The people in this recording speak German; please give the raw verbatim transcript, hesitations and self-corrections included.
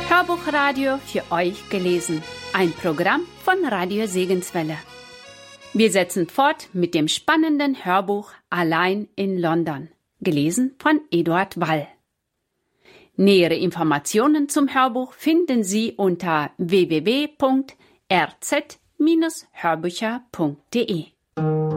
Hörbuchradio für euch gelesen. Ein Programm von Radio Segenswelle. Wir setzen fort mit dem spannenden Hörbuch Allein in London, gelesen von Eduard Wall. Nähere Informationen zum Hörbuch finden Sie unter w w w punkt r z Bindestrich hörbücher punkt d e.